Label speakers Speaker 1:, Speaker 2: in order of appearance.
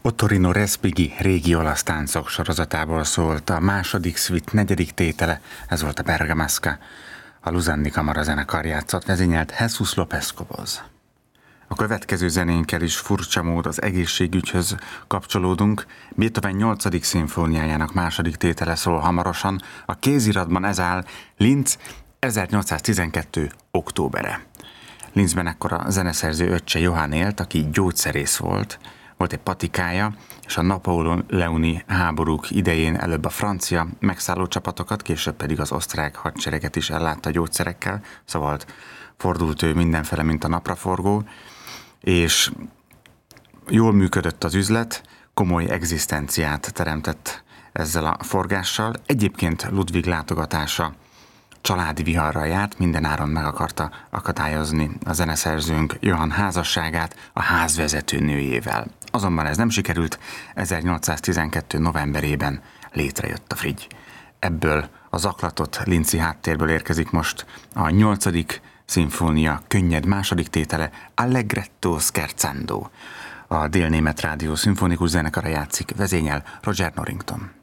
Speaker 1: Ottorino Respighi régi olasz táncok sorozatából szólt a második szvit negyedik tétele, ez volt a Bergamasca. A Luzanni kamarazenekar játszott, vezényelt Jesus López Cobos. A következő zenénkkel is furcsa mód az egészségügyhöz kapcsolódunk. Beethoven 8. szimfóniájának második tétele szól hamarosan. A kéziratban ez áll: Linz 1812. októbere. Linzben ekkor a zeneszerző öccse Johann élt, aki gyógyszerész volt. Volt egy patikája, és a napóleoni háborúk idején előbb a francia megszálló csapatokat, később pedig az osztrák hadsereget is ellátta gyógyszerekkel, szóval fordult ő mindenfele, mint a napraforgó, és jól működött az üzlet, komoly egzisztenciát teremtett ezzel a forgással. Egyébként Ludwig látogatása családi viharral járt, mindenáron meg akarta akadályozni a zeneszerzőnk Johann házasságát a házvezető nőjével. Azonban ez nem sikerült, 1812. novemberében létrejött a frigy. Ebből a zaklatott linci háttérből érkezik most a 8. szimfónia könnyed második tétele, Allegretto scherzando. A Délnémet Rádió szimfonikus zenekara játszik, vezényel Roger Norrington.